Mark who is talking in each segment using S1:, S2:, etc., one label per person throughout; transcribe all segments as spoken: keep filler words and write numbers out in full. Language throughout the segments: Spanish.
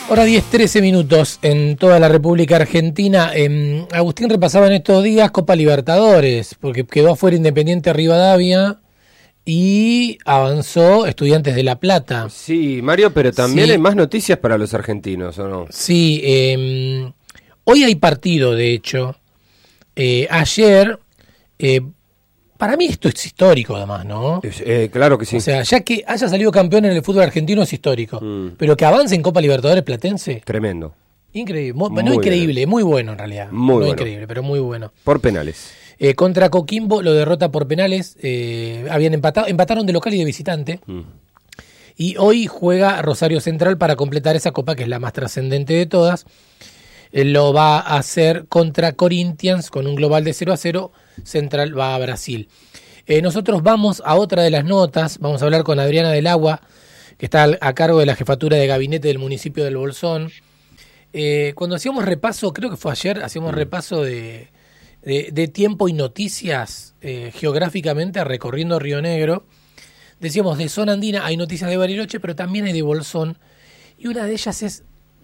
S1: Hora diez, trece minutos en toda la República Argentina. Eh, Agustín repasaba en estos días Copa Libertadores, porque quedó afuera Independiente Rivadavia y avanzó Estudiantes de La Plata.
S2: Sí, Mario, pero también
S1: Sí.
S2: hay más noticias para los argentinos, ¿o no?
S1: Sí, eh, hoy hay partido, de hecho. Eh, ayer, eh, para mí esto es histórico además, ¿no?
S2: Eh, claro que sí.
S1: O sea, ya que haya salido campeón en el fútbol argentino es histórico.
S2: Mm.
S1: Pero que avance en Copa Libertadores Platense,
S2: Tremendo.
S1: increíble. Muy,
S2: Muy
S1: no
S2: bien.
S1: increíble, muy bueno en realidad.
S2: Muy
S1: no
S2: bueno.
S1: increíble, pero muy bueno.
S2: Por penales.
S1: Eh, contra Coquimbo lo derrota por penales. Eh, habían empatado, empataron de local y de visitante.
S2: Mm.
S1: Y hoy juega Rosario Central para completar esa copa, que es la más trascendente de todas. Eh, lo va a hacer contra Corinthians con un global de cero a cero. Central va a Brasil. Eh, nosotros vamos a otra de las notas. Vamos a hablar con Adriana del Agua, que está al- a cargo de la jefatura de gabinete del municipio del Bolsón. Eh, cuando hacíamos repaso, creo que fue ayer, hacíamos repaso de, de, de tiempo y noticias eh, geográficamente recorriendo Río Negro. Decíamos, de zona andina hay noticias de Bariloche, pero también hay de Bolsón. Y una de ellas es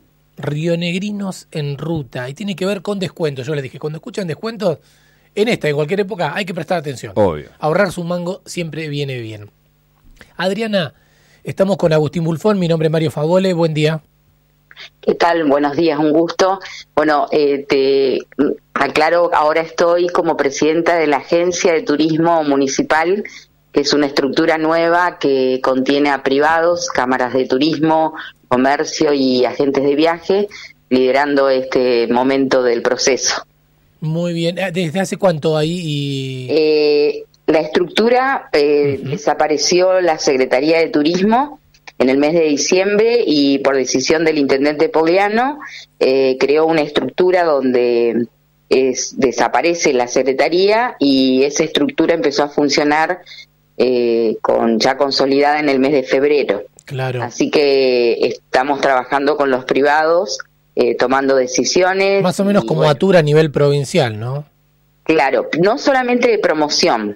S1: rionegrinos en ruta. Y tiene que ver con descuentos. Yo les dije, cuando escuchan descuentos, en esta, en cualquier época, hay que prestar atención.
S2: Obvio.
S1: Ahorrarse un mango siempre viene bien. Adriana, estamos con Agustín Bulfón. Mi nombre es Mario Favole. Buen día.
S3: ¿Qué tal? Buenos días, un gusto. Bueno, eh, te aclaro, ahora estoy como presidenta de la Agencia de Turismo Municipal, que es una estructura nueva que contiene a privados, cámaras de turismo, comercio y agentes de viaje, liderando este momento del proceso.
S1: Muy bien. ¿Desde hace cuánto ahí? Y...
S3: Eh, la estructura, eh,
S1: Ujú.
S3: desapareció la Secretaría de Turismo en el mes de diciembre y por decisión del intendente Pogliano eh, creó una estructura donde es, desaparece la Secretaría y esa estructura empezó a funcionar eh, con ya consolidada en el mes de febrero.
S1: Claro.
S3: Así que estamos trabajando con los privados, eh, tomando decisiones.
S1: Más o menos
S3: y,
S1: como
S3: bueno,
S1: Atura a nivel provincial, ¿no?
S3: Claro, no solamente de promoción,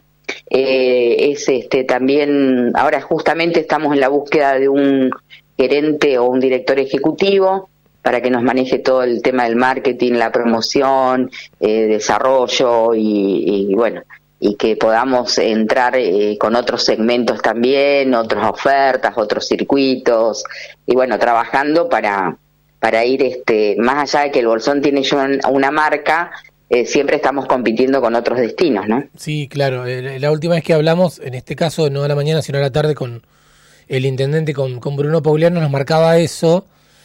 S3: eh, es este también, ahora justamente estamos en la búsqueda de un gerente o un director ejecutivo para que nos maneje todo el tema del marketing, la promoción, eh, desarrollo y, y bueno, y que podamos entrar eh, con otros segmentos también, otras ofertas, otros circuitos, y bueno, trabajando para, para ir, este más allá de que el Bolsón tiene ya una marca, eh, siempre estamos compitiendo con otros destinos, ¿no?
S1: Sí, claro. Eh, La última vez que hablamos, en este caso no a la mañana, sino a la tarde, con el intendente, con, con Bruno Pogliano, nos marcaba eso,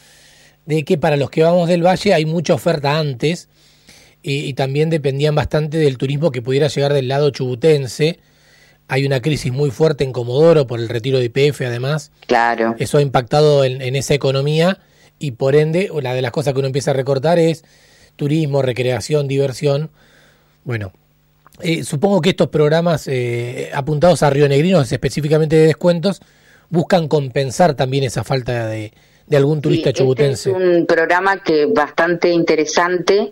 S1: de que para los que vamos del Valle hay mucha oferta antes, y, y también dependían bastante del turismo que pudiera llegar del lado chubutense. Hay una crisis muy fuerte en Comodoro por el retiro de Y P F, además.
S3: Claro.
S1: Eso ha impactado en, en esa economía y por ende, una de las cosas que uno empieza a recortar es turismo, recreación, diversión. Bueno, eh, supongo que estos programas eh, apuntados a rionegrinos, específicamente de descuentos, buscan compensar también esa falta de, de algún turista
S3: Sí,
S1: chubutense.
S3: este es un programa que bastante interesante.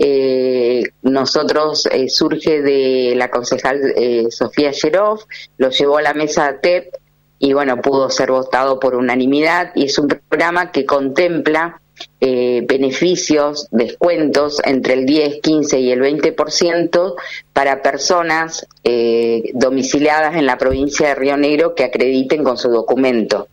S3: Eh, nosotros eh, surge de la concejal eh, Sofía Yerov, lo llevó a la mesa T E P y bueno, pudo ser votado por unanimidad y es un programa que contempla eh, beneficios, descuentos entre el diez, quince y el veinte por ciento para personas eh, domiciliadas en la provincia de Río Negro que acrediten con su documento.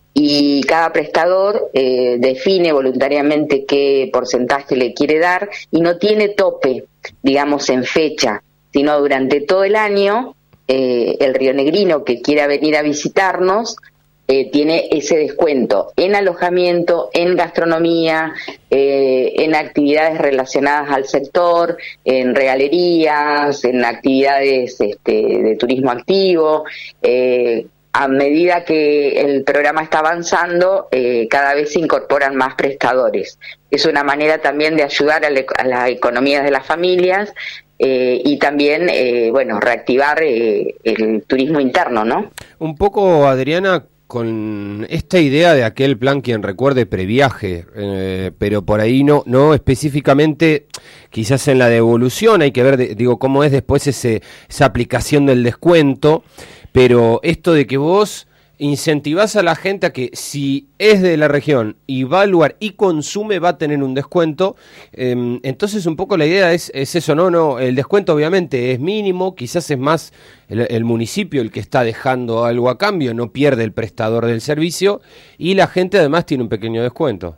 S3: Y cada prestador eh, define voluntariamente qué porcentaje le quiere dar y no tiene tope, digamos, en fecha, sino durante todo el año eh, el rionegrino que quiera venir a visitarnos eh, tiene ese descuento en alojamiento, en gastronomía, eh, en actividades relacionadas al sector, en regalerías, en actividades este, de turismo activo. Eh, A medida que el programa está avanzando, eh, cada vez se incorporan más prestadores. Es una manera también de ayudar a, le, a las economías de las familias eh, y también, eh, bueno, reactivar eh, el turismo interno, ¿no?
S2: Un poco, Adriana, con esta idea de aquel plan, quien recuerde, previaje, eh, pero por ahí no, no específicamente, quizás en la devolución, hay que ver, de, digo, cómo es después ese, esa aplicación del descuento. Pero esto de que vos incentivás a la gente a que si es de la región y va al lugar y consume va a tener un descuento. Eh, entonces un poco la idea es, es eso, ¿no? no El descuento obviamente es mínimo, quizás es más el, el municipio el que está dejando algo a cambio, no pierde el prestador del servicio y la gente además tiene un pequeño descuento.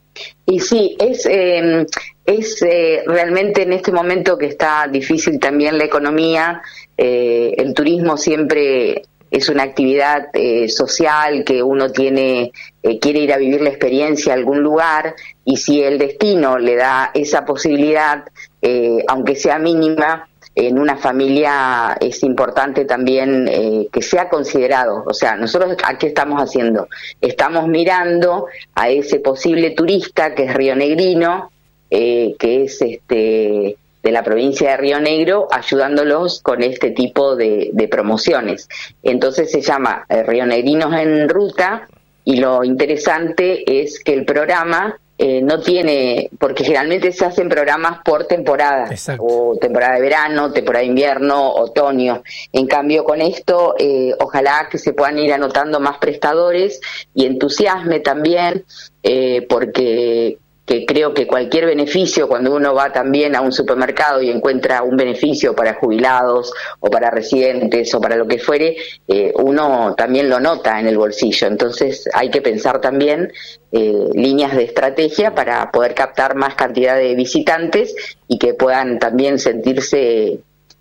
S3: Y sí, es, eh, es eh, realmente en este momento que está difícil también la economía, eh, el turismo siempre es una actividad eh, social que uno tiene, eh, quiere ir a vivir la experiencia a algún lugar, y si el destino le da esa posibilidad, eh, aunque sea mínima, en una familia es importante también eh, que sea considerado. O sea, nosotros ¿qué estamos haciendo? Estamos mirando a ese posible turista que es rionegrino, eh, que es este de la provincia de Río Negro, ayudándolos con este tipo de, de promociones. Entonces se llama eh, Rionegrinos en Ruta, y lo interesante es que el programa eh, no tiene, porque generalmente se hacen programas por temporada. Exacto. O temporada de verano, temporada de invierno, otoño. En cambio con esto, eh, ojalá que se puedan ir anotando más prestadores y entusiasme también, eh, porque que creo que cualquier beneficio, cuando uno va también a un supermercado y encuentra un beneficio para jubilados o para residentes o para lo que fuere, eh, uno también lo nota en el bolsillo. Entonces hay que pensar también eh, líneas de estrategia para poder captar más cantidad de visitantes y que puedan también sentirse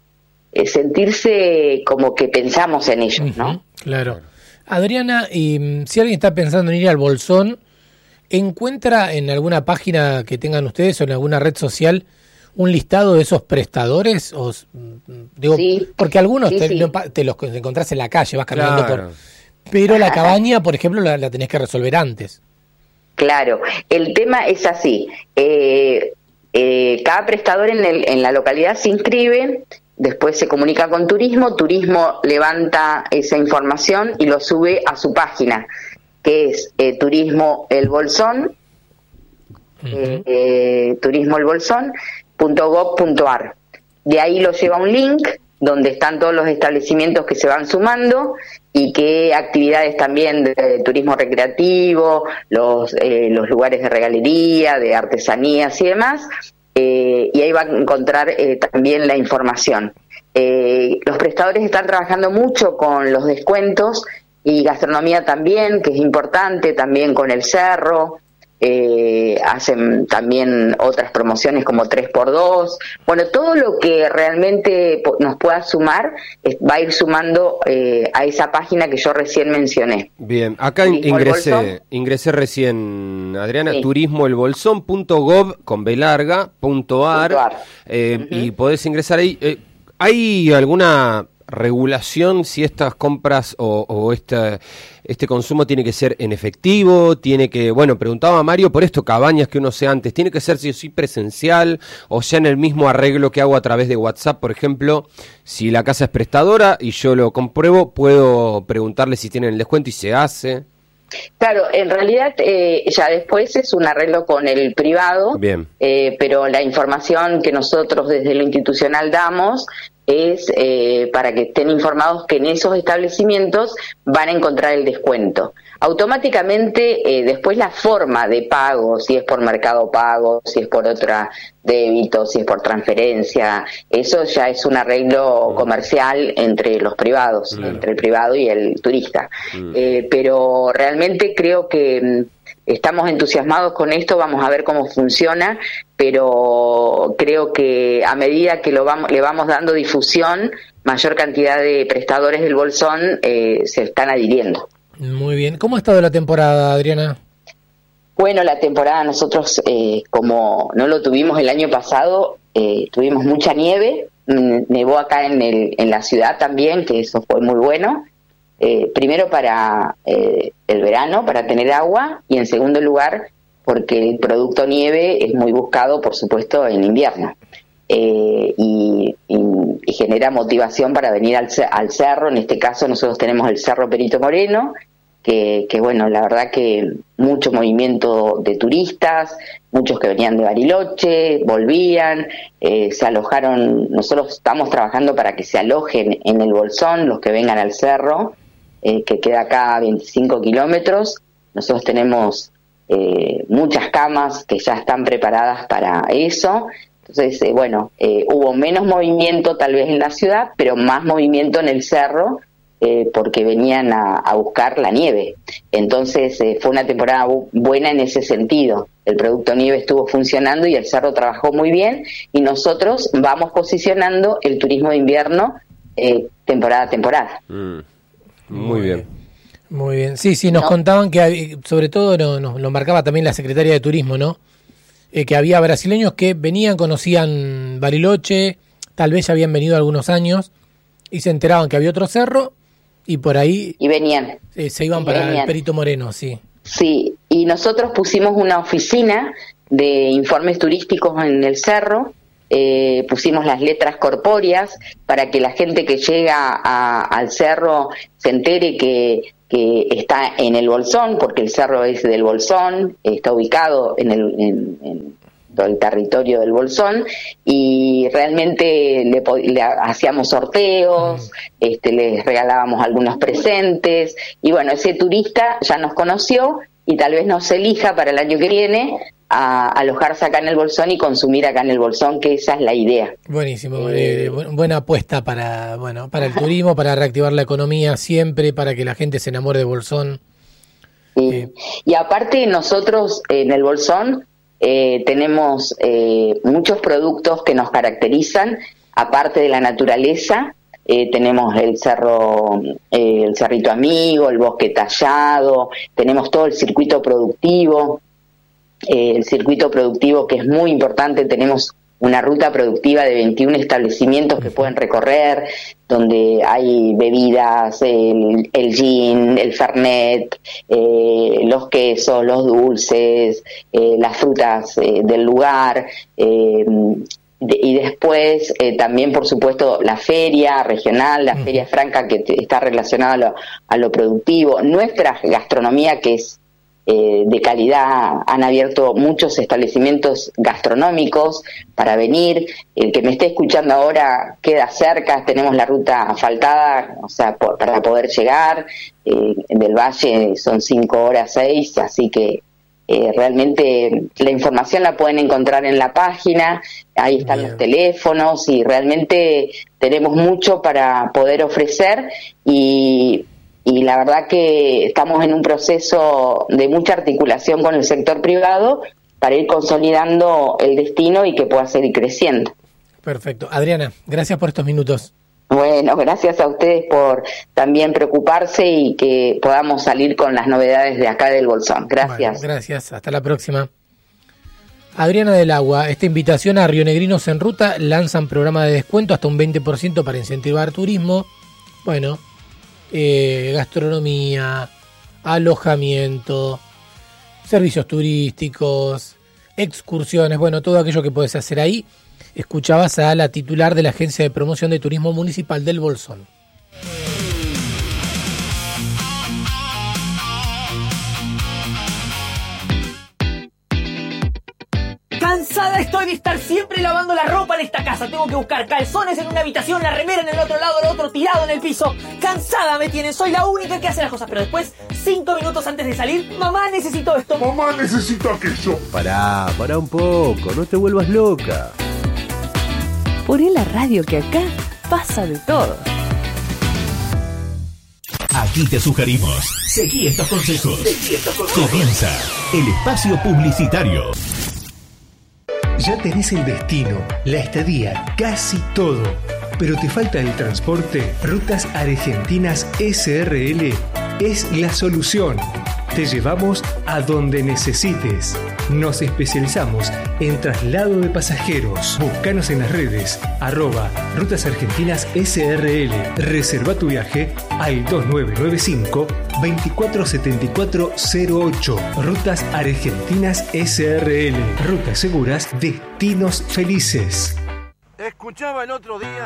S3: eh, sentirse como que pensamos en ellos, ¿no?
S1: Uh-huh, claro. Adriana, y si alguien está pensando en ir al Bolsón, ¿encuentra en alguna página que tengan ustedes o en alguna red social un listado de esos prestadores? O, digo, sí, porque algunos sí, te, sí. te los encontrás en la calle, vas caminando claro. por... Pero la cabaña, por ejemplo, la, la tenés que resolver antes.
S3: Claro, el tema es así. Eh, eh, cada prestador en, el, en la localidad se inscribe, después se comunica con Turismo, Turismo levanta esa información y lo sube a su página, que es eh, Turismo El Bolsón, uh-huh. eh, eh, turismo el bolsón punto gob punto ar. De ahí lo lleva un link donde están todos los establecimientos que se van sumando y qué actividades también de, de turismo recreativo, los, eh, los lugares de regalería, de artesanías y demás, eh, y ahí va a encontrar eh, también la información. Eh, los prestadores están trabajando mucho con los descuentos, y gastronomía también, que es importante, también con el Cerro, eh, hacen también otras promociones como tres por dos. Bueno, todo lo que realmente nos pueda sumar va a ir sumando eh, a esa página que yo recién mencioné.
S2: Bien, acá ingresé, ingresé recién, Adriana, sí. turismo el bolsón punto gob con B larga, punto ar, eh, uh-huh. y podés ingresar ahí. Eh, ¿Hay alguna regulación si estas compras o, o esta, este consumo tiene que ser en efectivo? Tiene que, bueno, preguntaba Mario por esto, cabañas que uno sea antes, ¿tiene que ser sí o sí presencial o ya en el mismo arreglo que hago a través de WhatsApp, por ejemplo? Si la casa es prestadora y yo lo compruebo, puedo preguntarle si tienen el descuento y se hace.
S3: Claro, en realidad eh, ya después es un arreglo con el privado. Bien. Eh, pero la información que nosotros desde lo institucional damos es eh, para que estén informados que en esos establecimientos van a encontrar el descuento. Automáticamente eh, después la forma de pago, si es por Mercado Pago, si es por otra débito, si es por transferencia, eso ya es un arreglo comercial entre los privados, mm. entre el privado y el turista. Mm. Eh, pero realmente creo que estamos entusiasmados con esto, vamos a ver cómo funciona, pero creo que a medida que lo vamos, le vamos dando difusión, mayor cantidad de prestadores del Bolsón eh, se están adhiriendo.
S1: Muy bien. ¿Cómo ha estado la temporada, Adriana?
S3: Bueno, la temporada nosotros, eh, como no lo tuvimos el año pasado, eh, tuvimos mucha nieve, nevó acá en, el, en la ciudad también, que eso fue muy bueno. Eh, primero para eh, el verano, para tener agua, y en segundo lugar porque el producto nieve es muy buscado, por supuesto, en invierno. Eh, y, y, y genera motivación para venir al, al cerro. En este caso nosotros tenemos el Cerro Perito Moreno, que, que bueno, la verdad que mucho movimiento de turistas, muchos que venían de Bariloche, volvían, eh, se alojaron. Nosotros estamos trabajando para que se alojen en el Bolsón los que vengan al cerro, eh, que queda acá a veinticinco kilómetros. Nosotros tenemos eh, muchas camas que ya están preparadas para eso. Entonces, eh, bueno, eh, hubo menos movimiento tal vez en la ciudad, pero más movimiento en el cerro, eh, porque venían a, a buscar la nieve. Entonces, eh, fue una temporada bu- buena en ese sentido. El producto nieve estuvo funcionando y el cerro trabajó muy bien, y nosotros vamos posicionando el turismo de invierno eh, temporada a temporada.
S2: Mm, muy bien.
S1: Muy bien. Sí, sí, nos
S3: ¿No?
S1: contaban que, hay- sobre todo, no, nos lo marcaba también la secretaria de Turismo, ¿no? Eh, que había brasileños que venían, conocían Bariloche, tal vez ya habían venido algunos años, y se enteraban que había otro cerro, y por ahí
S3: Y venían.
S1: eh, se iban
S3: y
S1: para
S3: venían.
S1: el Perito Moreno, sí.
S3: Sí, y nosotros pusimos una oficina de informes turísticos en el cerro, eh, pusimos las letras corpóreas para que la gente que llega a, al cerro se entere que, que está en el Bolsón, porque el cerro es del Bolsón, está ubicado en el, en, en todo el territorio del Bolsón, y realmente le, po- le hacíamos sorteos, este, les regalábamos algunos presentes, y bueno, ese turista ya nos conoció y tal vez nos elija para el año que viene a alojarse acá en el Bolsón y consumir acá en el Bolsón, que esa es la idea.
S1: Buenísimo,
S3: Eh,
S1: eh, bu- buena apuesta para, bueno, para el turismo, para reactivar la economía siempre, para que la gente se enamore de Bolsón.
S3: Sí.
S1: Eh.
S3: Y aparte nosotros en el Bolsón eh, tenemos eh, muchos productos que nos caracterizan, aparte de la naturaleza. Eh, tenemos el cerro, eh, el Cerrito Amigo, el Bosque Tallado, tenemos todo el circuito productivo, eh, el circuito productivo que es muy importante. Tenemos una ruta productiva de veintiún establecimientos que pueden recorrer, donde hay bebidas, el, el gin, el fernet, eh, los quesos, los dulces, eh, las frutas eh, del lugar, eh, de, y después eh, también, por supuesto, la feria regional, la uh-huh. feria franca, que te, está relacionada a lo, a lo productivo. Nuestra gastronomía, que es Eh, de calidad, han abierto muchos establecimientos gastronómicos para venir. El que me esté escuchando ahora queda cerca, tenemos la ruta asfaltada, o sea, por, para poder llegar. Eh, del Valle son cinco horas, seis, así que eh, realmente la información la pueden encontrar en la página, ahí están Bien. Los teléfonos, y realmente tenemos mucho para poder ofrecer, y Y la verdad que estamos en un proceso de mucha articulación con el sector privado para ir consolidando el destino y que pueda seguir creciendo.
S1: Perfecto. Adriana, gracias por estos minutos.
S3: Bueno, gracias a ustedes por también preocuparse y que podamos salir con las novedades de acá del Bolsón. Gracias.
S1: Bueno, gracias. Hasta la próxima. Adriana del Agua, esta invitación a Rionegrinos en Ruta, lanzan programa de descuento hasta un veinte por ciento para incentivar turismo. Bueno, Eh, gastronomía, alojamiento, servicios turísticos, excursiones, bueno, todo aquello que puedes hacer ahí. Escuchabas a la titular de la Agencia de Promoción de Turismo Municipal del Bolsón.
S4: Cansada estoy de estar siempre lavando la ropa en esta casa. Tengo que buscar calzones en una habitación, la remera en el otro lado, el otro tirado en el piso. Cansada me tienen, soy la única que hace las cosas. Pero después, cinco minutos antes de salir, mamá, necesito esto.
S5: Mamá, necesito aquello.
S6: Pará, pará un poco, no te vuelvas loca.
S7: Poné la radio, que acá pasa de todo.
S8: Aquí te sugerimos. Seguí estos consejos. Seguí estos consejos. Comienza el espacio publicitario.
S9: Ya tenés el destino, la estadía, casi todo, pero te falta el transporte. Rutas Argentinas S R L es la solución. Te llevamos a donde necesites. Nos especializamos en traslado de pasajeros. Búscanos en las redes, arroba Rutas Argentinas S R L. Reserva tu viaje al dos nueve nueve cinco, veinticuatro setenta y cuatro cero ocho. Rutas Argentinas S R L. Rutas seguras, destinos felices.
S10: Escuchaba el otro día